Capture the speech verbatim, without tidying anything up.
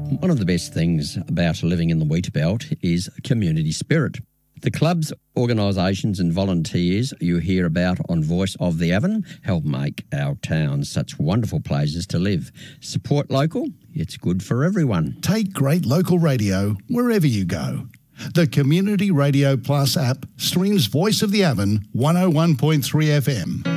One of the best things about living in the wheat belt is community spirit. The clubs, organisations and volunteers you hear about on Voice of the Avon help make our towns such wonderful places to live. Support local, it's good for everyone. Take great local radio wherever you go. The Community Radio Plus app streams Voice of the Avon one oh one point three F M.